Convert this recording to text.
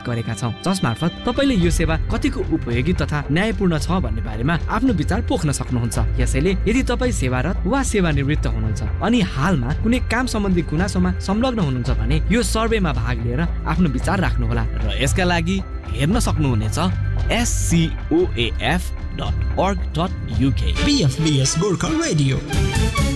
गरेका छौं, जसमार्फत तपाईले यो सेवा कतिको उपयोगी तथा न्यायपूर्ण छ भन्ने बारेमा आफ्नो विचार पोख्न सक्नुहुन्छ। यसैले यदि तपाई सेवारत वा सेवानिवृत्त हुनुहुन्छ अनि हालमा कुनै काम सम्बन्धी गुनासोमा संलग्न हुनुहुन्छ भने यो सर्वेमा भाग लिएर आफ्नो विचार राख्नुहोला र यसका लागि हेर्न सक्नुहुनेछ scoaf.org.uk। PFBS Gorkha Radio।